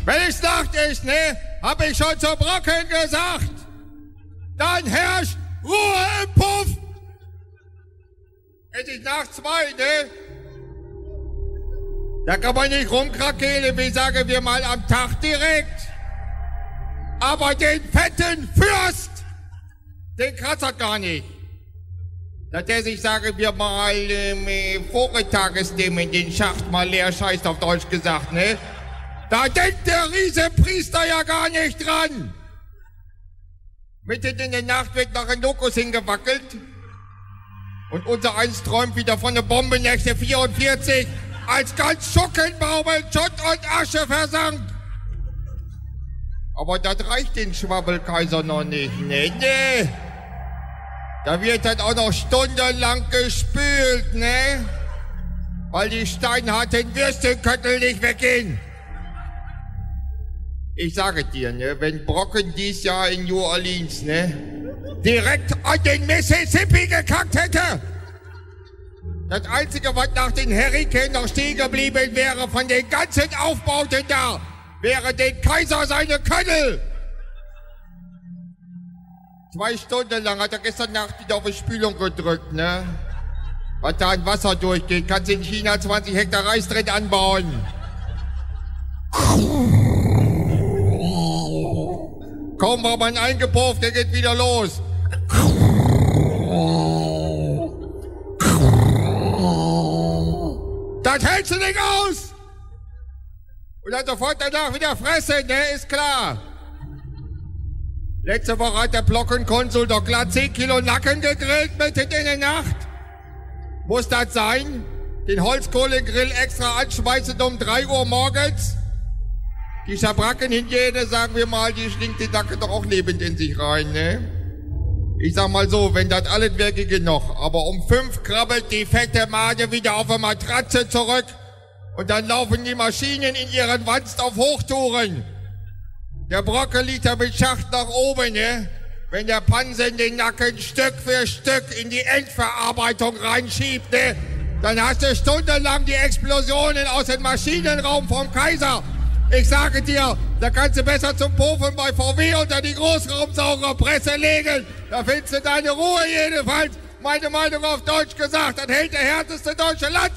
Wenn es Nacht ist, ne, hab ich schon zu Brocken gesagt. Dann herrscht Ruhe im Puff. Es ist nach 2, ne? Da kann man nicht rumkrakehlen, wie sagen wir mal am Tag direkt. Aber den fetten Fürst, den kratzt gar nicht. Dass der sich, sagen wir mal, vormittagsdem in den Schacht mal leer scheißt, auf Deutsch gesagt, ne? Da denkt der Riesenpriester ja gar nicht dran. Mitten in der Nacht wird nach einem Lokus hingewackelt. Und unser Eins träumt wieder von der Bombe nächste 44, als ganz Schockenbaum in Schutt und Asche versank. Aber das reicht den Schwabbelkaiser noch nicht, ne? Nee. Da wird dann auch noch stundenlang gespült, ne? Weil die steinharten Würstchenköttel nicht weggehen. Ich sage dir, ne, wenn Brocken dies Jahr in New Orleans, ne, direkt an den Mississippi gekackt hätte. Das Einzige, was nach den Hurrikanen noch stehen geblieben wäre von den ganzen Aufbauten da, wäre den Kaiser seine Köttel. 2 Stunden lang hat er gestern Nacht wieder auf die Spülung gedrückt, ne? Was da an Wasser durchgeht, kannst in China 20 Hektar Reis drin anbauen. Kaum war man eingepufft, der geht wieder los. Das hältst du nicht aus! Und dann sofort danach wieder fressen, ne, ist klar. Letzte Woche hat der Blockenkonsul doch glatt 10 Kilo Nacken gegrillt mitten in der Nacht. Muss das sein? Den Holzkohlegrill extra anschmeißen um 3 Uhr morgens? Die Schabrackenhygiene, sagen wir mal, die schlingt den Nacken doch auch lebend in sich rein, ne? Ich sag mal so, wenn das alles wäre, ginge noch. Aber um 5 krabbelt die fette Made wieder auf der Matratze zurück und dann laufen die Maschinen in ihren Wanst auf Hochtouren. Der Brocken liegt da mit Schacht nach oben, ne? Wenn der Pansen den Nacken Stück für Stück in die Endverarbeitung reinschiebt, ne? Dann hast du stundenlang die Explosionen aus dem Maschinenraum vom Kaiser. Ich sage dir, da kannst du besser zum Pofen bei VW unter die Großraumsaugerpresse legen. Da findest du deine Ruhe jedenfalls. Meine Meinung auf Deutsch gesagt, das hält der härteste deutsche Land.